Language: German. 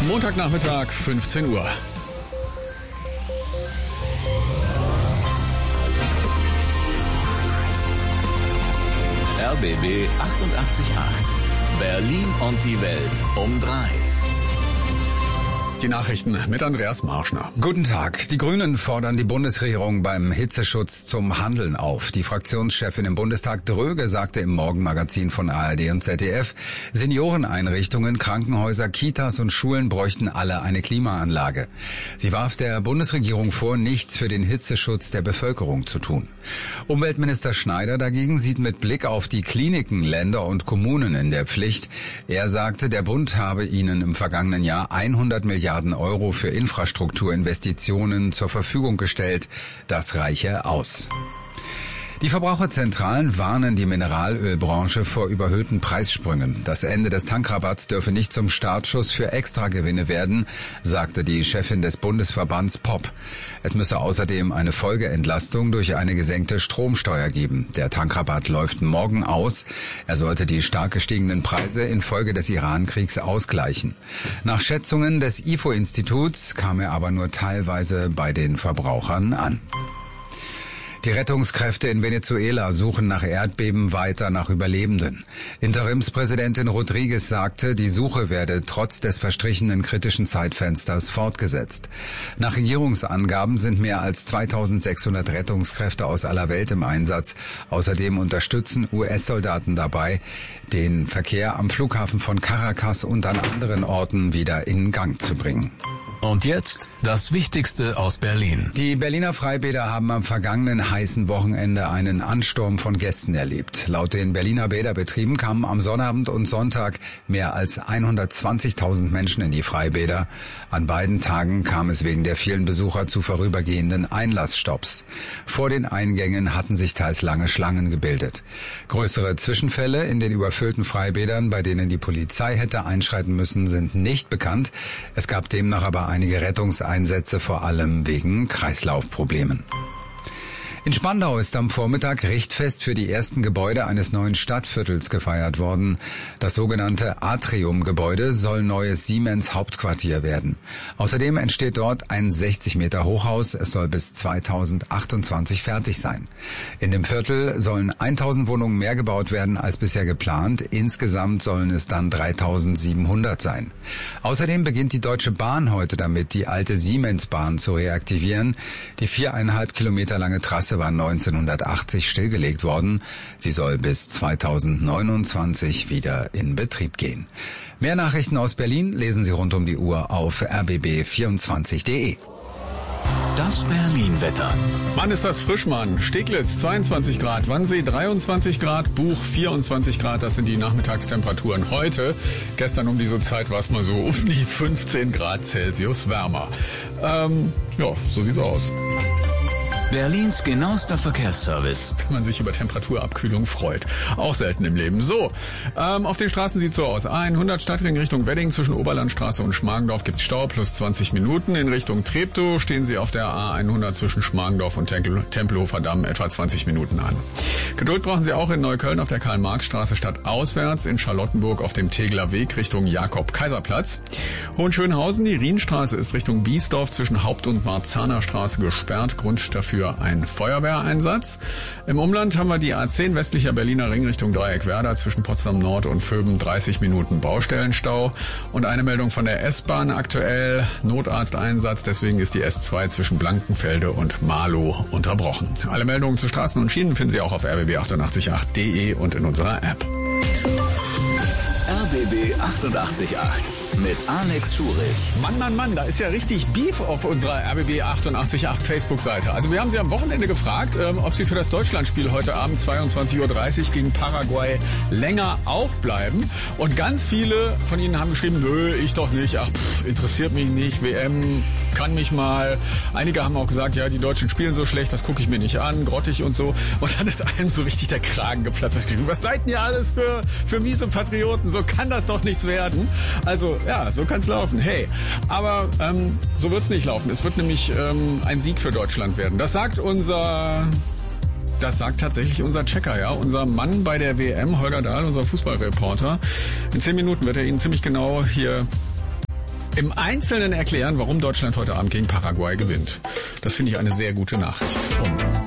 Montagnachmittag, 15 Uhr. RBB 88.8. Berlin und die Welt um 3. Die Nachrichten mit Andreas Marschner. Guten Tag. Die Grünen fordern die Bundesregierung beim Hitzeschutz zum Handeln auf. Die Fraktionschefin im Bundestag Dröge sagte im Morgenmagazin von ARD und ZDF, Senioreneinrichtungen, Krankenhäuser, Kitas und Schulen bräuchten alle eine Klimaanlage. Sie warf der Bundesregierung vor, nichts für den Hitzeschutz der Bevölkerung zu tun. Umweltminister Schneider dagegen sieht mit Blick auf die Kliniken, Länder und Kommunen in der Pflicht. Er sagte, der Bund habe ihnen im vergangenen Jahr 100 Milliarden Euro für Infrastrukturinvestitionen zur Verfügung gestellt. Das reiche aus. Die Verbraucherzentralen warnen die Mineralölbranche vor überhöhten Preissprüngen. Das Ende des Tankrabatts dürfe nicht zum Startschuss für Extragewinne werden, sagte die Chefin des Bundesverbands POP. Es müsse außerdem eine Folgeentlastung durch eine gesenkte Stromsteuer geben. Der Tankrabatt läuft morgen aus. Er sollte die stark gestiegenen Preise infolge des Iran-Kriegs ausgleichen. Nach Schätzungen des IFO-Instituts kam er aber nur teilweise bei den Verbrauchern an. Die Rettungskräfte in Venezuela suchen nach Erdbeben weiter nach Überlebenden. Interimspräsidentin Rodriguez sagte, die Suche werde trotz des verstrichenen kritischen Zeitfensters fortgesetzt. Nach Regierungsangaben sind mehr als 2600 Rettungskräfte aus aller Welt im Einsatz. Außerdem unterstützen US-Soldaten dabei, den Verkehr am Flughafen von Caracas und an anderen Orten wieder in Gang zu bringen. Und jetzt das Wichtigste aus Berlin. Die Berliner Freibäder haben am vergangenen heißen Wochenende einen Ansturm von Gästen erlebt. Laut den Berliner Bäderbetrieben kamen am Sonnabend und Sonntag mehr als 120.000 Menschen in die Freibäder. An beiden Tagen kam es wegen der vielen Besucher zu vorübergehenden Einlassstopps. Vor den Eingängen hatten sich teils lange Schlangen gebildet. Größere Zwischenfälle in den überfüllten Freibädern, bei denen die Polizei hätte einschreiten müssen, sind nicht bekannt. Es gab demnach aber einige Rettungseinsätze, vor allem wegen Kreislaufproblemen. In Spandau ist am Vormittag Richtfest für die ersten Gebäude eines neuen Stadtviertels gefeiert worden. Das sogenannte Atrium-Gebäude soll neues Siemens-Hauptquartier werden. Außerdem entsteht dort ein 60 Meter Hochhaus. Es soll bis 2028 fertig sein. In dem Viertel sollen 1000 Wohnungen mehr gebaut werden als bisher geplant. Insgesamt sollen es dann 3700 sein. Außerdem beginnt die Deutsche Bahn heute damit, die alte Siemens-Bahn zu reaktivieren. Die 4,5 Kilometer lange Trasse war 1980 stillgelegt worden. Sie soll bis 2029 wieder in Betrieb gehen. Mehr Nachrichten aus Berlin lesen Sie rund um die Uhr auf rbb24.de. Das Berlin-Wetter. Mann, ist das frisch, Mann. Steglitz 22 Grad, Wannsee 23 Grad, Buch 24 Grad. Das sind die Nachmittagstemperaturen heute. Gestern um diese Zeit war es mal so um die 15 Grad Celsius wärmer. Ja, so sieht's aus. Berlins genauester Verkehrsservice. Wenn man sich über Temperaturabkühlung freut. Auch selten im Leben. So, auf den Straßen sieht so aus. A100 Stadtring Richtung Wedding zwischen Oberlandstraße und Schmargendorf gibt Stau plus 20 Minuten. In Richtung Treptow stehen Sie auf der A100 zwischen Schmargendorf und Tempelhofer Damm etwa 20 Minuten an. Geduld brauchen Sie auch in Neukölln auf der Karl-Marx-Straße stadtauswärts, in Charlottenburg auf dem Tegeler Weg Richtung Jakob-Kaiser-Platz. Hohenschönhausen, die Rienstraße ist Richtung Biesdorf zwischen Haupt- und Marzahner Straße gesperrt. Grund dafür ein Feuerwehreinsatz. Im Umland haben wir die A10 westlicher Berliner Ring Richtung Dreieckwerder zwischen Potsdam Nord und Vöben 30 Minuten Baustellenstau. Und eine Meldung von der S-Bahn aktuell, Notarzteinsatz, deswegen ist die S2 zwischen Blankenfelde und Marlow unterbrochen. Alle Meldungen zu Straßen und Schienen finden Sie auch auf rbb888.de und in unserer App. RBB 88.8 mit Alex Schurich. Mann, da ist ja richtig Beef auf unserer RBB 88.8 Facebook-Seite. Also wir haben Sie am Wochenende gefragt, ob Sie für das Deutschlandspiel heute Abend 22.30 Uhr gegen Paraguay länger aufbleiben. Und ganz viele von Ihnen haben geschrieben, nö, ich doch nicht. Ach, interessiert mich nicht. WM kann mich mal. Einige haben auch gesagt, ja, die Deutschen spielen so schlecht, das gucke ich mir nicht an, grottig und so. Und dann ist einem so richtig der Kragen geplatzt. Was seid denn ihr alles für miese Patrioten? So kann das doch nichts werden. Also, ja, so kann's laufen. Hey, aber so wird's nicht laufen. Es wird nämlich ein Sieg für Deutschland werden. Das sagt tatsächlich unser Checker, ja. Unser Mann bei der WM, Holger Dahl, unser Fußballreporter. In 10 Minuten wird er Ihnen ziemlich genau hier im Einzelnen erklären, warum Deutschland heute Abend gegen Paraguay gewinnt. Das finde ich eine sehr gute Nachricht.